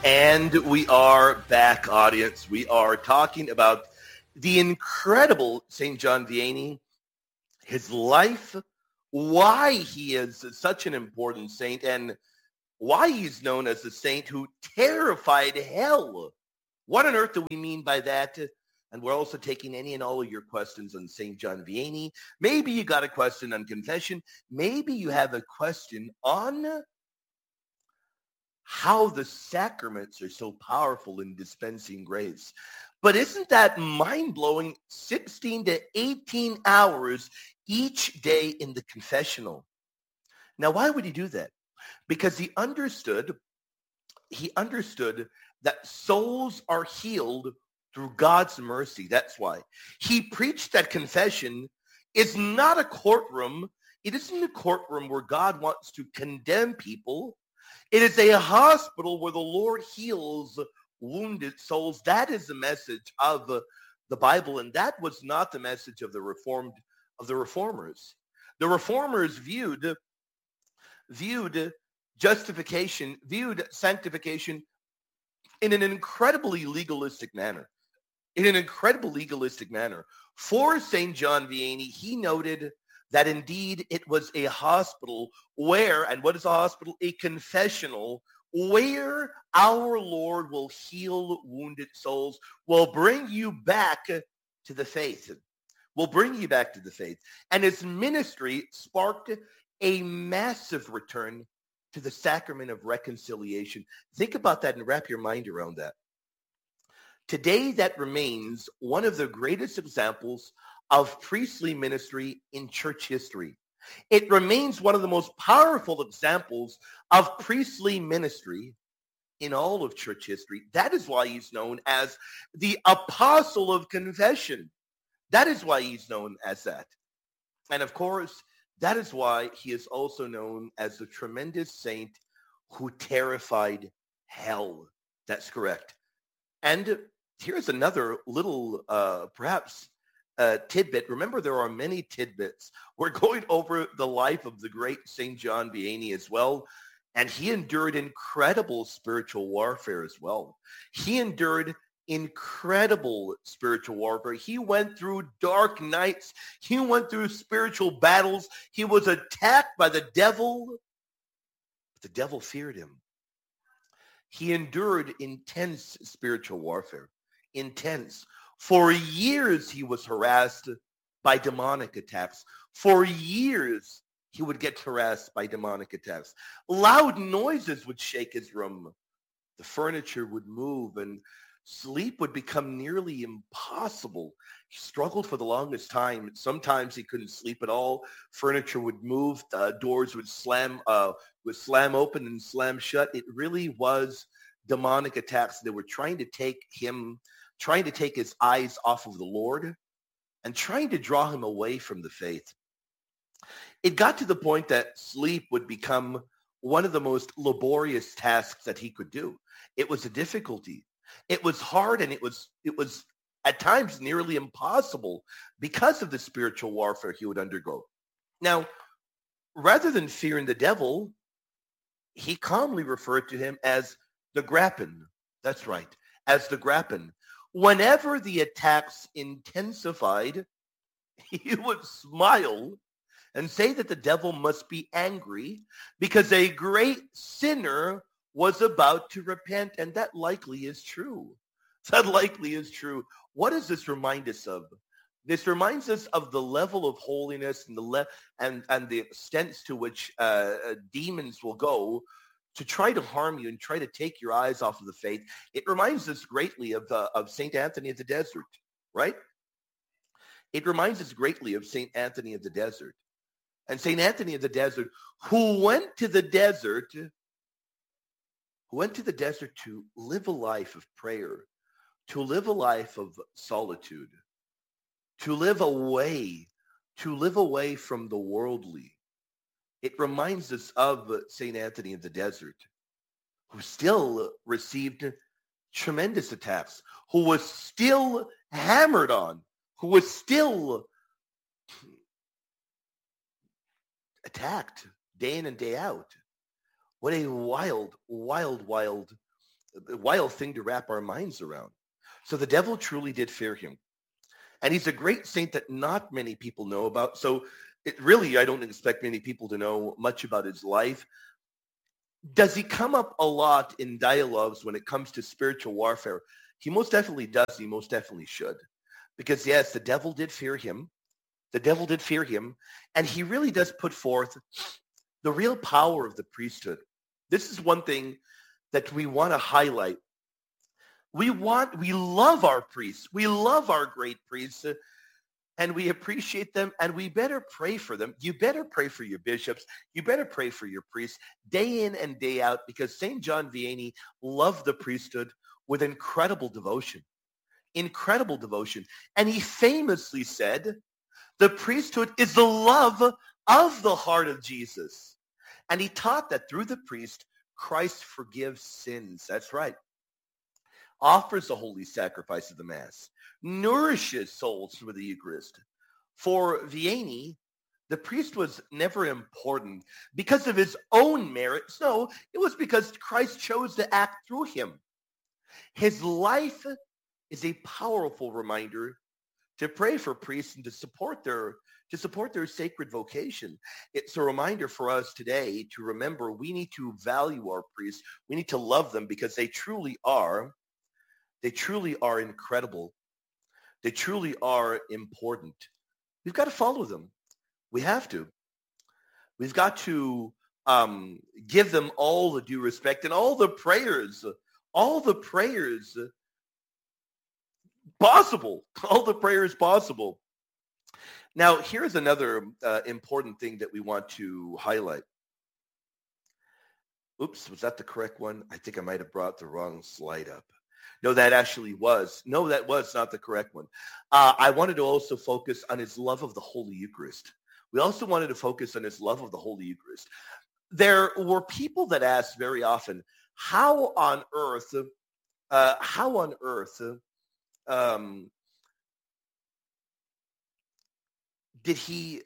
And we are back, audience. We are talking about the incredible St. John Vianney, his life, why he is such an important saint, and why he's known as the saint who terrified hell. What on earth do we mean by that? And we're also taking any and all of your questions on St. John Vianney. Maybe you got a question on confession. Maybe you have a question on how the sacraments are so powerful in dispensing grace. But isn't that mind-blowing? 16 to 18 hours each day in the confessional. Now, why would he do that? Because he understood that souls are healed through God's mercy. That's why. He preached that confession is not a courtroom. It isn't a courtroom where God wants to condemn people. It is a hospital where the Lord heals wounded souls. That is the message of the Bible, and that was not the message of the reformers. The reformers viewed justification, viewed sanctification in an incredibly legalistic manner. For St. John Vianney, he noted that indeed it was a hospital where, and what is a hospital? A confessional where our Lord will heal wounded souls, will bring you back to the faith. And his ministry sparked a massive return to the sacrament of reconciliation. Think about that and wrap your mind around that. Today, that remains one of the greatest examples of priestly ministry in church history. It remains one of the most powerful examples of priestly ministry in all of church history. That is why he's known as the apostle of confession. That is why he's known as that. And of course, that is why he is also known as the tremendous saint who terrified hell. That's correct. And here's another little, perhaps, tidbit. Remember, there are many tidbits. We're going over the life of the great St. John Vianney as well. And he endured incredible spiritual warfare as well. He went through dark nights. He went through spiritual battles. He was attacked by the devil. But the devil feared him. He endured intense spiritual warfare. Intense. For years, he was harassed by demonic attacks. For years, he would get harassed by demonic attacks. Loud noises would shake his room. The furniture would move and sleep would become nearly impossible. He struggled for the longest time. Sometimes he couldn't sleep at all. Furniture would move. Doors would slam open and slam shut. It really was demonic attacks. They were trying to take his eyes off of the Lord and trying to draw him away from the faith. It got to the point that sleep would become one of the most laborious tasks that he could do. It was a difficulty. It was hard, and it was at times nearly impossible because of the spiritual warfare he would undergo. Now, rather than fearing the devil, he calmly referred to him as the Grappen. That's right, as the Grappen. Whenever the attacks intensified, he would smile and say that the devil must be angry because a great sinner was about to repent. And that likely is true. What does this remind us of? This reminds us of the level of holiness and the extent to which demons will go to try to harm you and try to take your eyes off of the faith. It reminds us greatly of St. Anthony of the Desert, right? It reminds us greatly of St. Anthony of the Desert. And St. Anthony of the Desert, who went to the desert to live a life of prayer, to live a life of solitude, to live away from the worldly. It reminds us of St. Anthony of the Desert, who still received tremendous attacks, who was still hammered on, who was still attacked day in and day out. What a wild a wild thing to wrap our minds around. So the devil truly did fear him. And he's a great saint that not many people know about. So I don't expect many people to know much about his life. Does he come up a lot in dialogues when it comes to spiritual warfare? He most definitely does. He most definitely should. Because yes, the devil did fear him. The devil did fear him. And he really does put forth the real power of the priesthood. This is one thing that we want to highlight. We love our priests. We love our great priests. And we appreciate them, and we better pray for them. You better pray for your bishops. You better pray for your priests day in and day out, because St. John Vianney loved the priesthood with incredible devotion. Incredible devotion. And he famously said, the priesthood is the love of the heart of Jesus. And he taught that through the priest, Christ forgives sins. That's right. Offers the holy sacrifice of the Mass, nourishes souls through the Eucharist. For Vianney, the priest was never important because of his own merits. No, it was because Christ chose to act through him. His life is a powerful reminder to pray for priests and to support their sacred vocation. It's a reminder for us today to remember we need to value our priests. We need to love them because they truly are incredible. They truly are important. We've got to follow them. We have to. We've got to give them all the due respect and all the prayers possible. All the prayers possible. Now, here's another important thing that we want to highlight. Oops, was that the correct one? I think I might have brought the wrong slide up. No, that was not the correct one. I wanted to also focus on his love of the Holy Eucharist. We also wanted to focus on his love of the Holy Eucharist. There were people that asked very often, how on earth did he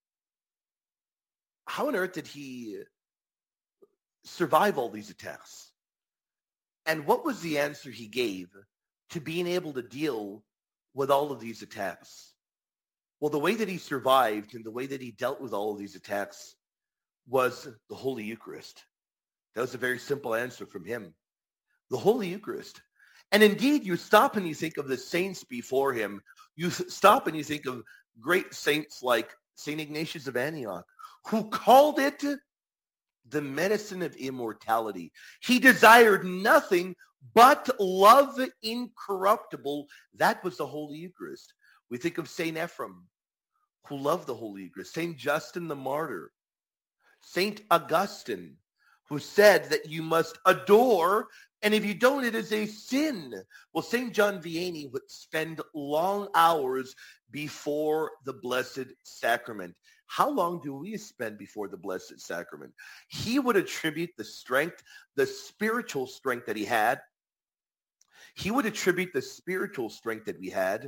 survive all these attacks? And what was the answer he gave to being able to deal with all of these attacks? Well, the way that he survived and the way that he dealt with all of these attacks was the Holy Eucharist. That was a very simple answer from him. The Holy Eucharist. And indeed, you stop and you think of the saints before him. You stop and you think of great saints like St. Ignatius of Antioch, who called it the medicine of immortality. He desired nothing but love incorruptible. That was the Holy Eucharist. We think of St. Ephrem, who loved the Holy Eucharist. St. Justin the Martyr. St. Augustine, who said that you must adore, and if you don't, it is a sin. Well, St. John Vianney would spend long hours before the Blessed Sacrament. How long do we spend before the Blessed Sacrament? He would attribute the strength, the spiritual strength that he had. He would attribute the spiritual strength that we had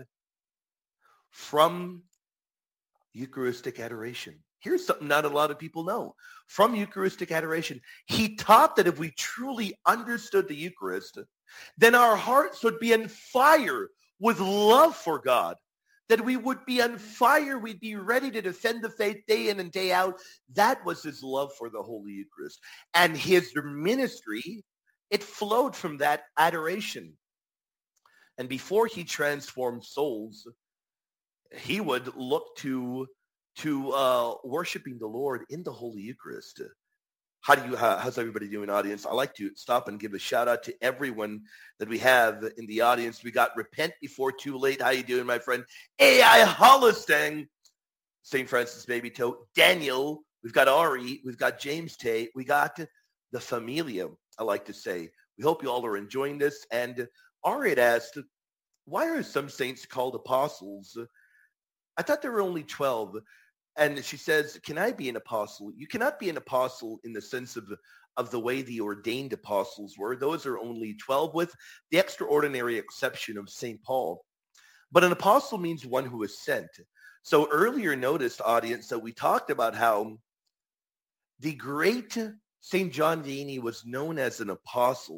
from Eucharistic adoration. Here's something not a lot of people know. From Eucharistic adoration, he taught that if we truly understood the Eucharist, then our hearts would be on fire with love for God, that we would be on fire. We'd be ready to defend the faith day in and day out. That was his love for the Holy Eucharist. And his ministry, it flowed from that adoration. And before he transformed souls, he would look to worshiping the Lord in the Holy Eucharist. How's everybody doing, audience? I like to stop and give a shout out to everyone that we have in the audience. We got Repent Before Too Late. How you doing, my friend? AI Hollistang, St. Francis Baby Toe, Daniel. We've got Ari. We've got James Tay. We got the Familia, I like to say. We hope you all are enjoying this. And Ari had asked, why are some saints called apostles? I thought there were only 12. And she says, can I be an apostle? You cannot be an apostle in the sense of the way the ordained apostles were. Those are only 12 with the extraordinary exception of St. Paul. But an apostle means one who is sent. So earlier noticed, audience, that we talked about how the great St. John Vianney was known as an apostle.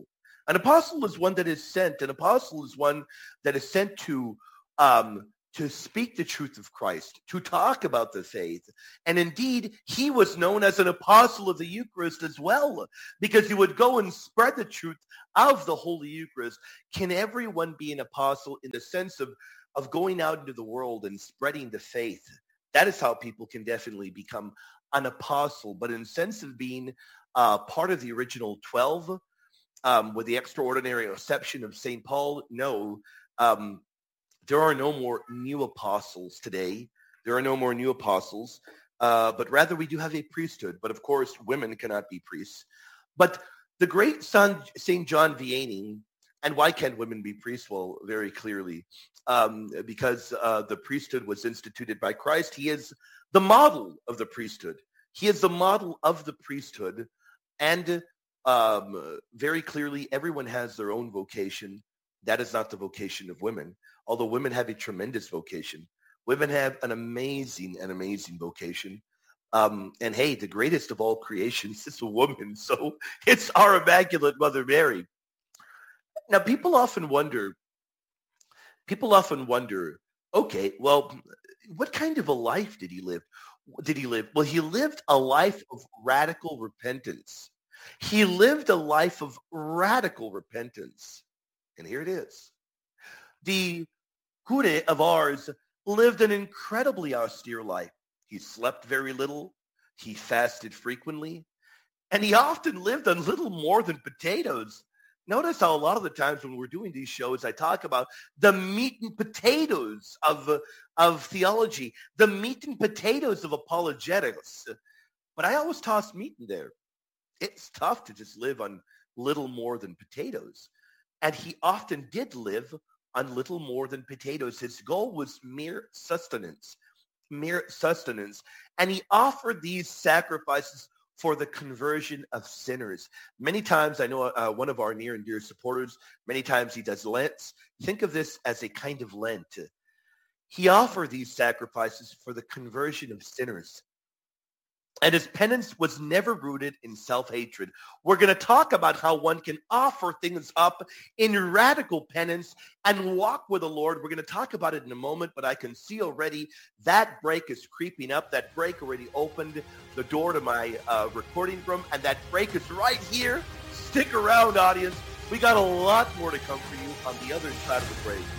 An apostle is one that is sent. An apostle is one that is sent to speak the truth of Christ, to talk about the faith. And indeed, he was known as an apostle of the Eucharist as well, because he would go and spread the truth of the Holy Eucharist. Can everyone be an apostle in the sense of going out into the world and spreading the faith? That is how people can definitely become an apostle. But in the sense of being part of the original 12, with the extraordinary exception of St. Paul, no. There are no more new apostles today. There are no more new apostles, but rather we do have a priesthood. But of course, women cannot be priests. But the great St. John Vianney, and why can't women be priests? Well, very clearly, because the priesthood was instituted by Christ. He is the model of the priesthood. He is the model of the priesthood. And very clearly, everyone has their own vocation. That is not the vocation of women, although women have a tremendous vocation. Women have an amazing vocation. And hey, the greatest of all creations is a woman. So it's our Immaculate Mother Mary. Now, people often wonder, okay, well, what kind of a life did he live? Well, he lived a life of radical repentance. He lived a life of radical repentance. And here it is. The Cure of Ars lived an incredibly austere life. He slept very little. He fasted frequently. And he often lived on little more than potatoes. Notice how a lot of the times when we're doing these shows, I talk about the meat and potatoes of theology, the meat and potatoes of apologetics. But I always toss meat in there. It's tough to just live on little more than potatoes. And he often did live on little more than potatoes. His goal was mere sustenance. And he offered these sacrifices for the conversion of sinners. Many times, I know one of our near and dear supporters, many times he does Lents. Think of this as a kind of Lent. He offered these sacrifices for the conversion of sinners. And his penance was never rooted in self-hatred. We're going to talk about how one can offer things up in radical penance and walk with the Lord. We're going to talk about it in a moment, but I can see already that break is creeping up. That break already opened the door to my recording room, and that break is right here. Stick around, audience. We got a lot more to come for you on the other side of the break.